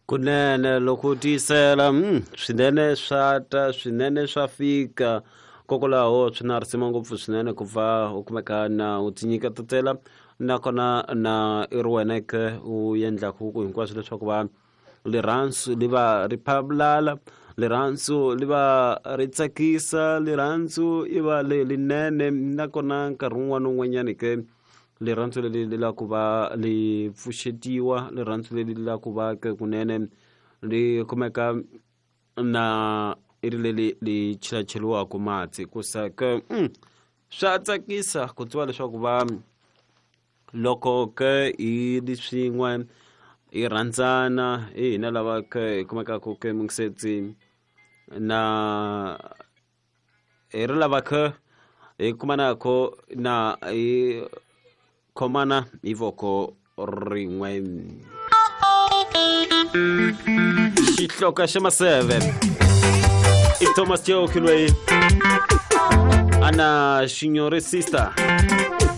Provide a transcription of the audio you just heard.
Kunene lokutisela swinene swinene swa fika kokwalaho swi na risima ngopfu swinene ku va u kumeka na u tinyiketetela nakona na i ri wena ke u endlaku hinkwaswo leswaku va lirhandzu li va ri phabulala, lirhandzu li va ri tsakisa, lirhandzu i va linene nakona nkarhi wun'wana wun'wanyani ke lirhandzu leli li la ku va li pfuxetiwa, lirhandzu leli la ku va ke kunene li kumeka na iri leli li chilacheliwaku mati kusa ke swa tsakisa ku tiva leswaku va loko ke hi li swin'we hi rhandzana hi hina lava ke hi kumekaku ke mungisetsi na hi ri lava ke hi kumanako na hi khomana hi voko rin'we xihloka xa maseve i Thomas Joe Kinway ana Signore Sister